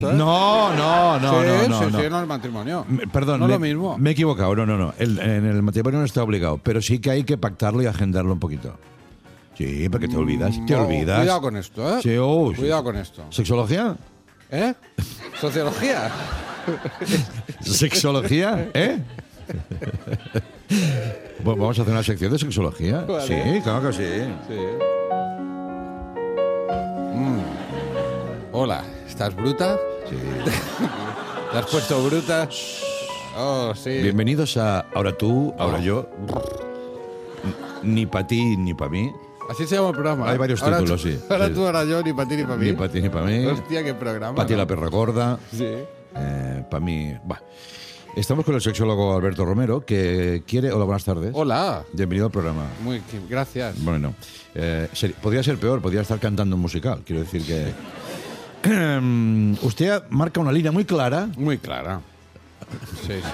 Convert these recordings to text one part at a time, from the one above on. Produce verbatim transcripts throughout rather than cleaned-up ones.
No, no, no, sí, no, no, sí, no. sí, no el matrimonio. Me- Perdón, no me, lo mismo. me he equivocado. No, no, no. El- en el matrimonio no está obligado, pero sí que hay que pactarlo y agendarlo un poquito. Sí, porque te olvidas. Te No, olvidas. Cuidado con esto, ¿eh? Sí, oh, sí, cuidado sí. con esto. ¿Sexología? ¿Eh? ¿Sociología? ¿Sexología? ¿Eh? Bueno, vamos a hacer una sección de sexología. Vale. Sí, claro que sí. Sí. Mm. Hola, ¿estás bruta? Sí. ¿Te has puesto bruta? Oh, sí. Bienvenidos a Ahora tú, ahora Oh. yo. Ni para ti, ni para mí. Así se llama el programa. Hay varios Ahora títulos, tú- sí. Ahora Sí. tú, ahora yo, ni para ti, ni para mí. Ni para ti, ni para mí. Hostia, qué programa. Pati ¿no? la perra gorda. Sí. Eh, para mí. Bah. Estamos con el sexólogo Alberto Romero, que quiere. Hola, buenas tardes. Hola. Bienvenido al programa. Muy, que- gracias. Bueno, eh, ser- podría ser peor, podría estar cantando un musical. Quiero decir que. Usted marca una línea muy clara. Muy clara. Sí, sí.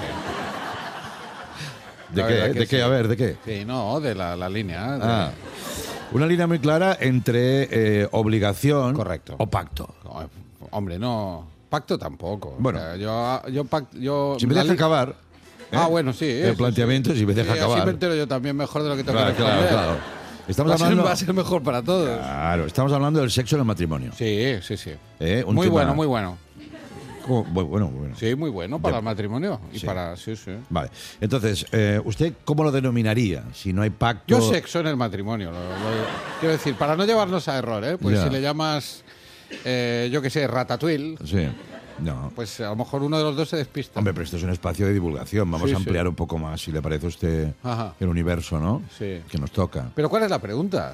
¿De La qué? verdad que ¿De qué? sí. A ver, ¿de qué? Sí, no, de la, la línea. de- Ah, una línea muy clara entre eh, obligación Correcto. o pacto. No, hombre, no. Pacto tampoco. Bueno. O sea, yo, yo, pact- yo Si me la deja li- acabar. ¿eh? Ah, bueno, sí. El eso planteamiento, sí. si me deja Sí, acabar. Así me entero yo también mejor de lo que tengo Claro, que claro, responder. claro. Estamos Va a, ser, hablando. va a ser mejor para todos. Claro, estamos hablando del sexo en el matrimonio. Sí, sí, sí. ¿eh? Un Muy tema- bueno, muy bueno. ¿Cómo? Bu- Bueno, bueno. Sí, muy bueno para Ya. el matrimonio. Y Sí. para. Sí, sí. Vale. Entonces, eh, ¿usted cómo lo denominaría? Si no hay pacto. Yo sexo en el matrimonio. lo- lo- quiero decir, para no llevarnos a error, ¿eh? Pues Ya. si le llamas, eh, yo qué sé, ratatouille, Sí. No. pues a lo mejor uno de los dos se despista. Hombre, pero esto es un espacio de divulgación. Vamos Sí, a ampliar sí. un poco más, si le parece a usted, Ajá. el universo, ¿no? Sí. Que nos toca. Pero ¿cuál es la pregunta?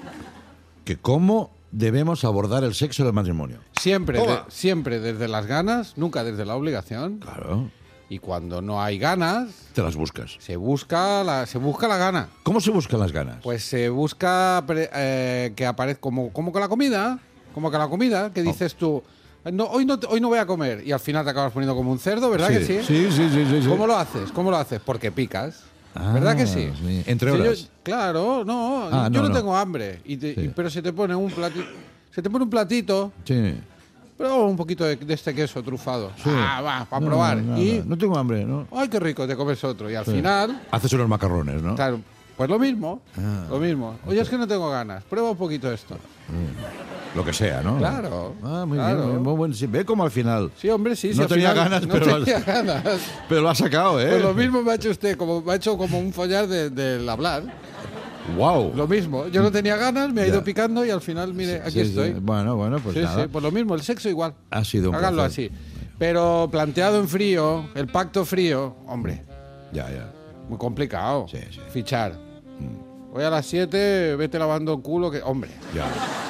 Que cómo debemos abordar el sexo en el matrimonio. Siempre, Toma. de- siempre desde las ganas, nunca desde la obligación. Claro. Y cuando no hay ganas, Te las buscas. se busca la, se busca la gana. ¿Cómo se buscan las ganas? Pues se busca pre- eh, que aparezca como, como con la comida, como con la comida, que dices tú, no, hoy, no, te- hoy no voy a comer y al final te acabas poniendo como un cerdo, ¿verdad que sí? Sí, sí, sí, sí, sí. ¿Cómo lo haces? ¿Cómo lo haces? Porque picas. Ah, ¿Verdad que sí? sí. Entre Si yo- horas. claro, no, Ah, yo no, no, no. tengo hambre, y te- Sí. y- pero se te pone un platito, se te pone un platito, Sí. pero un poquito de, de este queso trufado. Sí. Ah, va, para No, probar. no, y, no, no tengo hambre, ¿no? ay, qué rico, te comes otro. Y al Sí. final, Haces unos macarrones, ¿no? claro, pues lo mismo, Ah. lo mismo. Oye, es que no tengo ganas, prueba un poquito esto. Lo que sea, ¿no? Claro, Ah, muy claro. bien, muy, muy bueno. Sí, ve como al final. Sí, hombre, sí, sí. No al tenía final ganas, no pero lo has- tenía ganas. Pero lo ha sacado, ¿eh? Pues lo mismo me ha hecho usted, como me ha hecho como un follar de- del hablar. ¡Wow! Lo mismo. Yo no tenía ganas, me ha Ya. ido picando y al final, mire, aquí Sí, sí. estoy. Bueno, bueno, pues sí, nada. sí, pues lo mismo, el sexo igual. Ha sido un Háganlo placer. así. Pero planteado en frío, el pacto frío, hombre, Ya, ya. muy complicado. Sí, sí. Fichar. Hoy a las siete, vete lavando el culo, que hombre. Ya.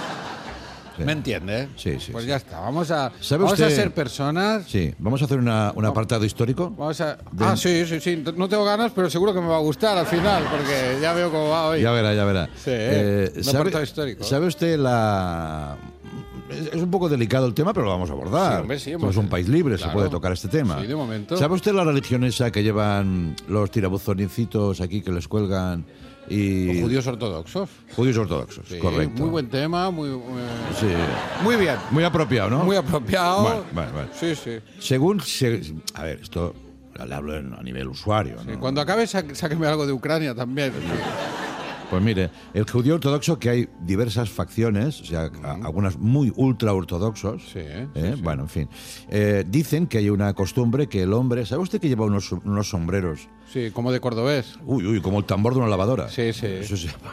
Sí. ¿Me entiendes? Sí, sí, Pues sí. ya está. Vamos a, ¿Sabe vamos a usted- ser personas. Sí, vamos a hacer una, un apartado histórico. Vamos a... De- Ah, sí, sí, sí. No tengo ganas, pero seguro que me va a gustar al final, porque ya veo cómo va hoy. Ya verá, ya verá. Sí, un apartado histórico. ¿Sabe usted la...? Es, es un poco delicado el tema, pero lo vamos a abordar. Sí, hombre, sí, Somos hemos- un país libre, se claro. puede tocar este tema. Sí, de momento. ¿Sabe usted la religión esa que llevan los tirabuzoncitos aquí que les cuelgan y... Los judíos ortodoxos. Judíos ortodoxos, Sí, correcto. Muy buen tema, muy, muy, Sí, muy bien. muy apropiado, ¿no? Muy apropiado. Vale, vale, vale. Sí, sí. Según... se- a ver, esto le hablo en- a nivel usuario, ¿no? Sí, cuando acabe, sa- sáqueme algo de Ucrania también. Pues mire, el judío ortodoxo, que hay diversas facciones, o sea, a- algunas muy ultra ortodoxos, Sí, ¿eh? sí, sí. Bueno, en fin, eh, dicen que hay una costumbre que el hombre, ¿sabe usted que lleva unos, unos sombreros? Sí, como de cordobés. Uy, uy, como el tambor de una lavadora. Sí, sí. Eso se llama.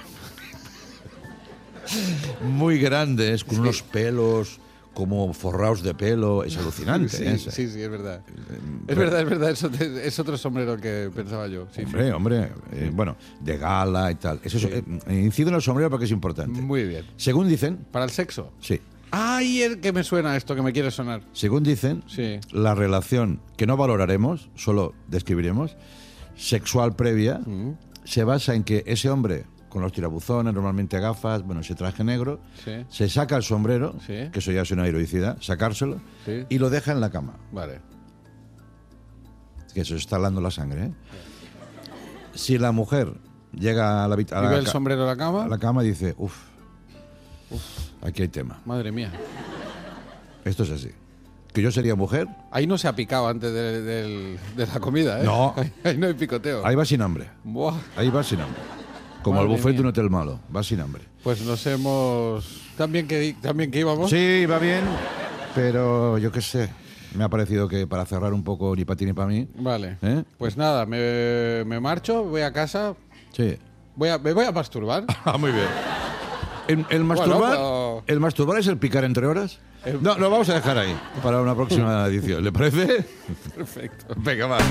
Muy grandes, con unos pelos como forrados de pelo, es alucinante. Sí, ¿eh? sí, sí, es verdad. Es verdad, es verdad. Eso te- es otro sombrero que pensaba yo. Sí, Hombre, hombre, eh, bueno, de gala y tal. Eso es, eh, incido en el sombrero porque es sí. importante. Muy bien. Según dicen, ¿Para el sexo? sí, Ay, el que me suena esto, que me quiere sonar. según dicen, Sí. la relación que no valoraremos, solo describiremos, sexual previa, Mm. se basa en que ese hombre, con los tirabuzones, normalmente gafas, bueno, ese traje negro, Sí. se saca el sombrero, Sí. que eso ya es una heroicidad, sacárselo, Sí. y lo deja en la cama. Vale. Que eso está hablando la sangre, ¿eh? Si la mujer llega a la, habit- a ¿Y la ve el ca- sombrero de la a cama? la cama y dice, uff, aquí hay tema. Madre mía. Esto es así. que yo sería mujer. Ahí no se ha picado antes de, de- de la comida, ¿eh? No. Ahí, ahí no hay picoteo. Ahí va sin hambre. Buah. Ahí va sin hambre. Como Madre el buffet mía. de un hotel malo. Va sin hambre. Pues nos hemos... ¿También que, también que íbamos? Sí, va bien. Pero yo qué sé. Me ha parecido que para cerrar un poco ni para ti ni para mí. Vale. ¿Eh? Pues nada, me, me marcho, voy a casa, Sí. voy a, me voy a masturbar. Ah, muy bien. El, el masturbar, pero- el masturbar es el picar entre horas. El- No, lo vamos a dejar ahí para una próxima edición. ¿Le parece? Perfecto. Venga, va.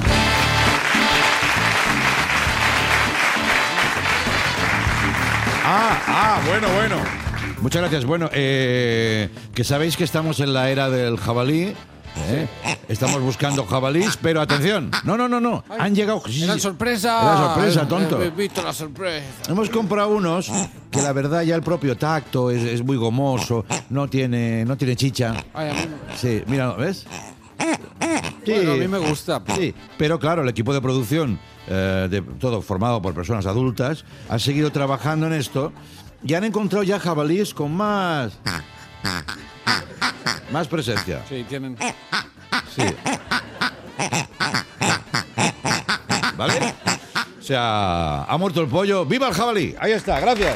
Ah, ah, bueno, bueno. Muchas gracias. Bueno, eh, que sabéis que estamos en la era del jabalí. ¿eh? Estamos buscando jabalís, pero atención. No, no, no, no. Han llegado. sí, Era sí. sorpresa. Era sorpresa, tonto. He visto la sorpresa. Hemos comprado unos que la verdad ya el propio tacto es, es muy gomoso, no tiene, no tiene chicha. Ay, a mí, Sí, mira, ¿ves? Sí, bueno, a mí me gusta. sí, pero claro, el equipo de producción, eh, de, todo formado por personas adultas, ha seguido trabajando en esto y han encontrado ya jabalíes con más, más presencia. Sí, tienen... Sí. ¿Vale? O sea, ha muerto el pollo. ¡Viva el jabalí! Ahí está, gracias.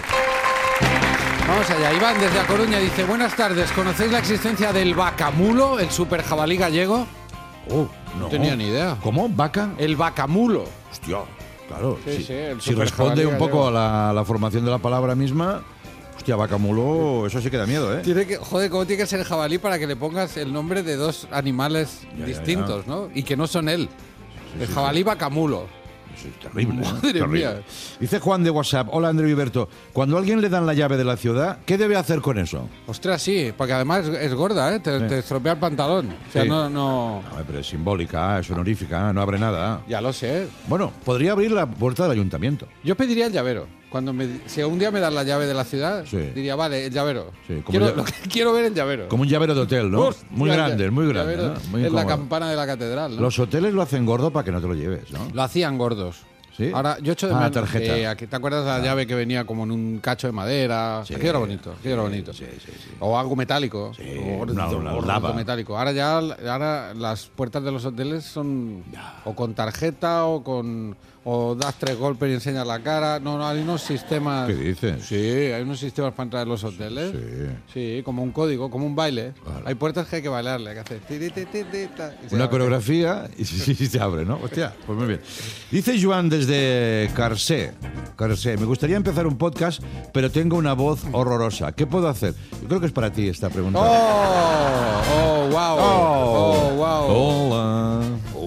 Vamos allá. Iván desde A Coruña dice, buenas tardes, ¿conocéis la existencia del vacamulo, el super jabalí gallego? Oh, no tenía ni idea. ¿Cómo? ¿Vaca? El vacamulo. Hostia, claro. Sí, si sí, el si super responde jabalí un poco gallego. a la, la formación de la palabra misma, hostia, vaca mulo, eso sí que da miedo, ¿eh? Tiene que, joder, ¿cómo tiene que ser el jabalí para que le pongas el nombre de dos animales Ya, ya, distintos, ya. ¿no? Y que no son él. el sí, jabalí vacamulo. Eso es terrible. ¿eh? Madre Terrible. mía. Dice Juan de WhatsApp, hola Andreu y Berto, cuando a alguien le dan la llave de la ciudad, ¿qué debe hacer con eso? Ostras, sí, porque además es, es gorda, ¿eh? Te, Sí. te estropea el pantalón. O sea, Sí. no, no... A ver, pero es simbólica, es honorífica, no abre nada. Ya lo sé. Bueno, podría abrir la puerta del ayuntamiento. Yo pediría el llavero. Cuando me, si un día me dan la llave de la ciudad, Sí. diría, vale, el llavero. Sí, como quiero, ya- lo que- quiero ver el llavero. Como un llavero de hotel, ¿no? Hostia, Muy grande, el muy grande. llavero ¿no? Muy en la incómodo. campana de la catedral, ¿no? Los hoteles lo hacen gordo para que no te lo lleves, ¿no? Lo hacían gordos. ¿Sí? Ahora, yo echo de Ah, menos. tarjeta. eh, aquí- ¿Te acuerdas de la llave que venía como en un cacho de madera? Sí. Aquello era bonito, aquello era bonito. Sí, sí, sí. O algo metálico. Sí, o gordito, una- una gordito lava. metálico. Ahora ya ahora las puertas de los hoteles son o con tarjeta o con o das tres golpes y enseñas la cara. No, no, hay unos sistemas. ¿Qué dices? Sí, hay unos sistemas para entrar en los hoteles. Sí. Sí, como un código, como un baile. Vale. Hay puertas que hay que bailarle, hay que hacer. ti, ti, ti, ti, ti, ta, y se Una abre. coreografía y sí, sí, se abre, ¿no? Hostia, pues muy bien. Dice Joan desde Carsé. Carsé, me gustaría empezar un podcast, pero tengo una voz horrorosa. ¿Qué puedo hacer? Yo creo que es para ti esta pregunta. ¡Oh! ¡Oh, wow! ¡Oh, wow! Hola.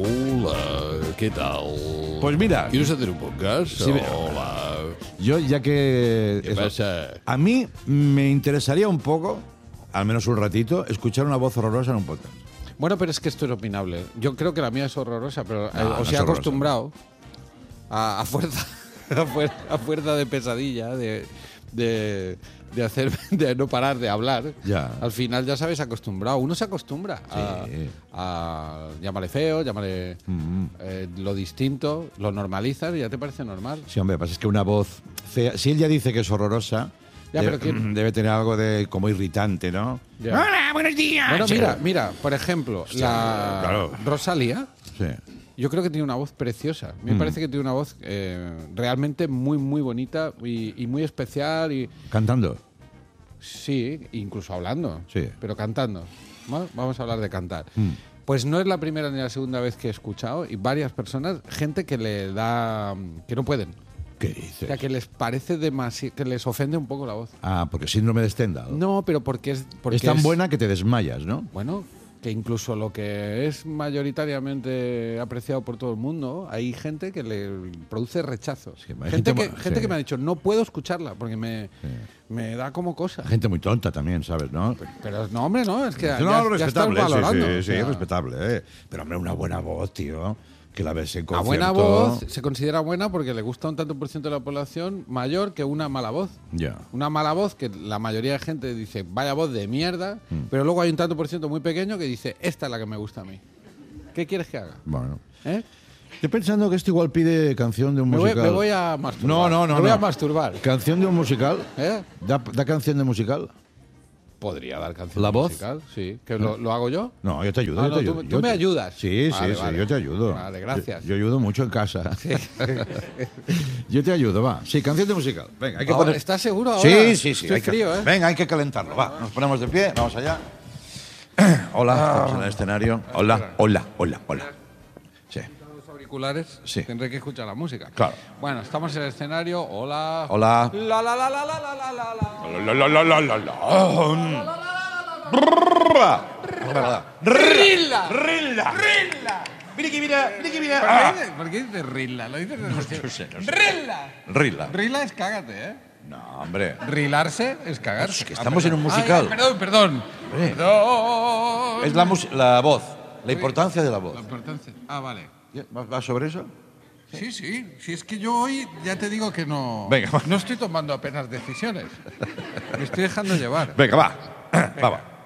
Hola, ¿qué tal? Pues mira, ¿Quieres hacer un podcast? Sí, me- Hola. yo ya que... ¿Qué eso, pasa? a mí me interesaría un poco, al menos un ratito, escuchar una voz horrorosa en un podcast. Bueno, pero es que esto es opinable. Yo creo que la mía es horrorosa, pero eh, No, no os es he horrorosa. acostumbrado a, a fuerza a fuerza, a fuerza de pesadilla, de, de, de hacer, de no parar de hablar. Ya. Al final ya sabes acostumbrado. Uno se acostumbra a, Sí. a llámale feo, llámale Mm. eh, lo distinto, lo normalizas y ya te parece normal. Sí, hombre, pasa es que una voz fea... Si él ya dice que es horrorosa, Ya, debe, pero ¿quién? debe tener algo de como irritante, ¿no? Ya. Hola, buenos días. Bueno, Sí. mira, mira, por ejemplo, la claro. Rosalía. Sí. Yo creo que tiene una voz preciosa. Me Mm. parece que tiene una voz eh, realmente muy, muy bonita y, y muy especial. Y Cantando. sí, incluso hablando. Sí. Pero cantando. ¿No? Vamos a hablar de cantar. Mm. Pues no es la primera ni la segunda vez que he escuchado y varias personas, gente que le da. que no pueden. ¿Qué O dices? sea, que les parece demasiado. que les ofende un poco la voz. Ah, porque síndrome de Stendhal. No, pero porque es. Porque es tan buena que te desmayas, ¿no? Bueno, que incluso lo que es mayoritariamente apreciado por todo el mundo, hay gente que le produce rechazo. Sí, hay gente gente que, mo- gente sí. que me ha dicho, no puedo escucharla porque me, Sí. me da como cosa. Gente muy tonta también, ¿sabes? ¿No? Pero no, hombre, no, es que ya, no, ya estás respetable, sí, valorando. sí, o sí, sea, respetable, ¿eh? Pero, hombre, una buena voz, tío. Que la ves en a concierto. buena voz se considera buena porque le gusta un tanto por ciento de la población mayor que una mala voz. Ya. Una mala voz que la mayoría de gente dice, vaya voz de mierda, Mm. pero luego hay un tanto por ciento muy pequeño que dice, esta es la que me gusta a mí. ¿Qué quieres que haga? Bueno. ¿Eh? Estoy pensando que esto igual pide canción de un Me voy, musical. me voy a masturbar. No, no, no. Me voy no. a masturbar. Canción de un musical. ¿Eh? ¿Da, da canción de musical? Podría dar canción ¿La voz? musical, sí. ¿Que lo, lo hago yo? No, yo te ayudo. Ah, yo no, te tú- ayudo. tú Yo me te- ayudas. Sí, Vale, sí, vale. sí, yo te ayudo. Vale, gracias. Yo, yo ayudo mucho en casa. Yo te ayudo, va. Sí, canción de musical. Venga, hay que Ahora, poner... ¿estás seguro ahora? Sí, sí, sí. Estoy hay que- frío, ¿eh? Venga, hay que calentarlo, va. Nos ponemos de pie, vamos allá. Hola, estamos en el escenario. Hola, hola, hola, hola. Sí. Los auriculares, Sí. tendré que escuchar la música. Claro. Bueno, estamos en el escenario. Hola. Hola. La la la la la la la la la. La, la, la, la, la, la. Rilla. Rilla. Rilla. Mira que mira, mira que mira. ¿Por Ah. qué, ¿Por qué dices Rilla? Lo dices de No sé, no sé. Rilla. Rilla. Rilla es cágate, ¿eh? No, hombre. Rilarse es cagarse. que estamos en un musical. Ay, perdón, perdón. Hombre. Perdón. Es la, mus- la voz, la importancia de la voz. La importancia. Ah, vale. ¿Va va sobre eso? Sí, sí. Si es que yo hoy ya te digo que no. Venga, va. No estoy tomando apenas decisiones. Me estoy dejando llevar. Venga, va. Va, va.